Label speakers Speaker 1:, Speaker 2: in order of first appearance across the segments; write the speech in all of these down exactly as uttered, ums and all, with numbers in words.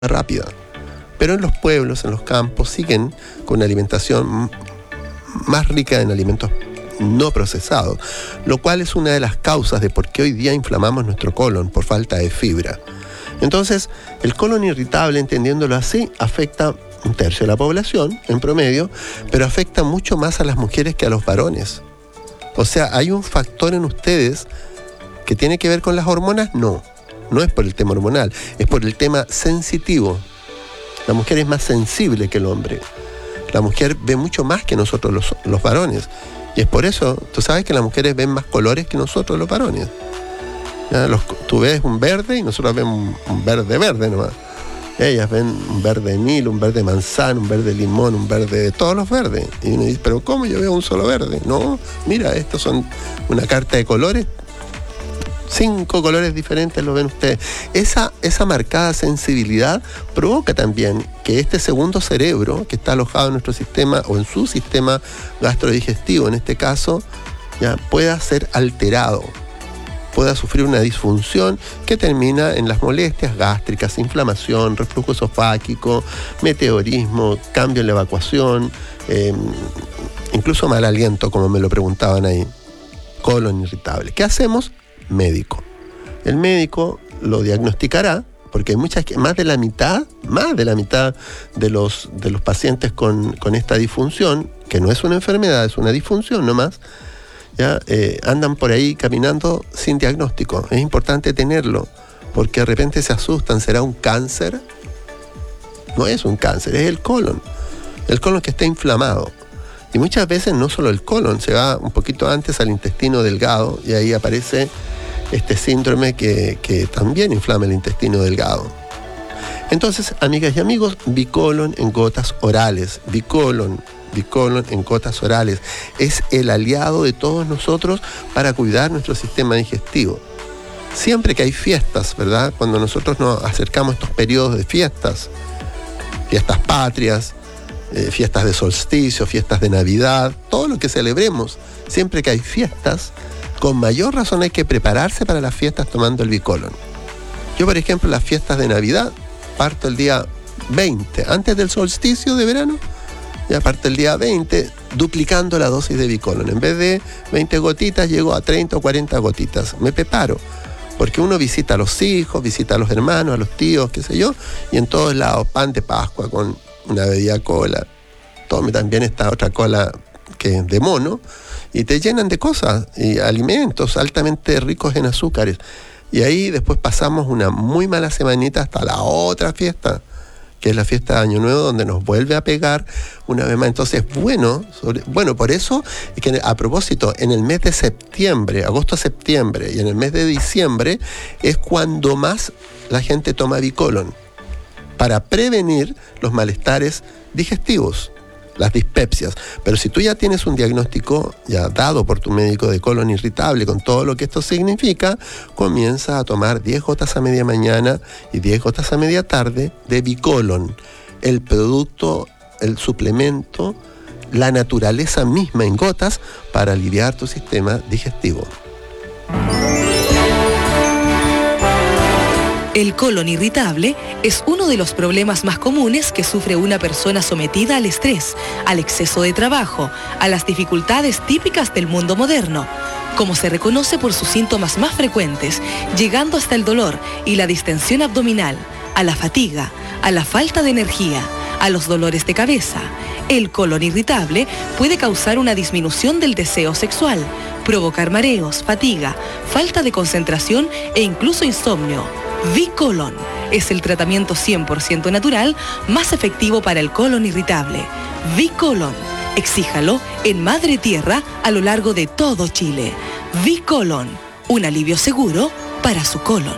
Speaker 1: rápida. Pero en los pueblos, en los campos, siguen con una alimentación más rica en alimentos no procesados, lo cual es una de las causas de por qué hoy día inflamamos nuestro colon por falta de fibra. Entonces, el colon irritable, entendiéndolo así, afecta un tercio de la población en promedio, pero afecta mucho más a las mujeres que a los varones. O sea, ¿hay un factor en ustedes que tiene que ver con las hormonas? No, no es por el tema hormonal, es por el tema sensitivo. La mujer es más sensible que el hombre. La mujer ve mucho más que nosotros los, los varones. Y es por eso, tú sabes que las mujeres ven más colores que nosotros los varones. ¿Ya? Los, tú ves un verde y nosotros vemos un, un verde verde nomás. Ellas ven un verde nilo, un verde manzana, un verde limón, un verde de todos los verdes. Y uno dice, ¿pero cómo yo veo un solo verde? No, mira, estos son una carta de colores. Cinco colores diferentes lo ven ustedes. Esa, esa marcada sensibilidad provoca también que este segundo cerebro, que está alojado en nuestro sistema o en su sistema gastrodigestivo, en este caso, ya pueda ser alterado, pueda sufrir una disfunción que termina en las molestias gástricas, inflamación, reflujo esofágico, meteorismo, cambio en la evacuación, eh, incluso mal aliento, como me lo preguntaban ahí, colon irritable. ¿Qué hacemos? Médico. El médico lo diagnosticará, porque hay muchas, más de la mitad, más de la mitad de los, de los pacientes con, con esta disfunción, que no es una enfermedad, es una disfunción nomás, ya eh, andan por ahí caminando sin diagnóstico. Es importante tenerlo, porque de repente se asustan, ¿será un cáncer? No es un cáncer, es el colon. El colon que está inflamado. Y muchas veces no solo el colon, se va un poquito antes al intestino delgado y ahí aparece este síndrome que, que también inflama el intestino delgado. Entonces, amigas y amigos, Bicolon en gotas orales. Bicolon, Bicolon en gotas orales. Es el aliado de todos nosotros para cuidar nuestro sistema digestivo. Siempre que hay fiestas, ¿verdad? Cuando nosotros nos acercamos a estos periodos de fiestas, fiestas patrias, eh, fiestas de solsticio, fiestas de Navidad, todo lo que celebremos, siempre que hay fiestas, con mayor razón hay que prepararse para las fiestas tomando el Bicolon. Yo, por ejemplo, las fiestas de Navidad, parto el día veinte, antes del solsticio de verano, ya parto el día veinte, duplicando la dosis de Bicolon. En vez de veinte gotitas, llego a treinta o cuarenta gotitas. Me preparo, porque uno visita a los hijos, visita a los hermanos, a los tíos, qué sé yo, y en todos lados, pan de Pascua con una bebida cola. Tome también esta otra cola que es de mono, y te llenan de cosas, y alimentos altamente ricos en azúcares. Y ahí después pasamos una muy mala semanita hasta la otra fiesta, que es la fiesta de Año Nuevo, donde nos vuelve a pegar una vez más. Entonces, bueno, sobre, bueno, por eso es que a propósito, en el mes de septiembre, agosto-septiembre, y en el mes de diciembre, es cuando más la gente toma Bicolon, para prevenir los malestares digestivos, las dispepsias. Pero si tú ya tienes un diagnóstico ya dado por tu médico de colon irritable, con todo lo que esto significa, comienza a tomar diez gotas a media mañana y diez gotas a media tarde de Bicolon, el producto, el suplemento, la naturaleza misma en gotas para aliviar tu sistema digestivo.
Speaker 2: El colon irritable es uno de los problemas más comunes que sufre una persona sometida al estrés, al exceso de trabajo, a las dificultades típicas del mundo moderno, como se reconoce por sus síntomas más frecuentes, llegando hasta el dolor y la distensión abdominal, a la fatiga, a la falta de energía, a los dolores de cabeza. El colon irritable puede causar una disminución del deseo sexual, provocar mareos, fatiga, falta de concentración e incluso insomnio. Bicolon es el tratamiento cien por ciento natural más efectivo para el colon irritable. Bicolon, exíjalo en Madre Tierra a lo largo de todo Chile. Bicolon, un alivio seguro para su colon.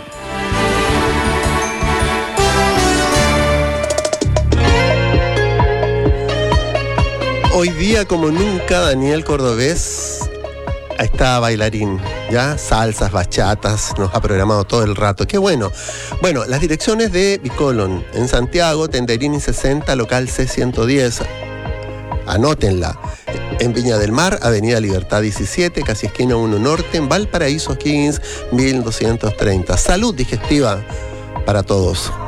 Speaker 1: Hoy día, como nunca, Daniel Cordobés está bailarín, ya, salsas, bachatas, nos ha programado todo el rato, qué bueno. Bueno, las direcciones de Bicolon: en Santiago, Tenderini sesenta, local C ciento diez, anótenla. En Viña del Mar, Avenida Libertad diecisiete, casi esquina uno Norte, en Valparaíso, Higgins mil doscientos treinta. Salud digestiva para todos.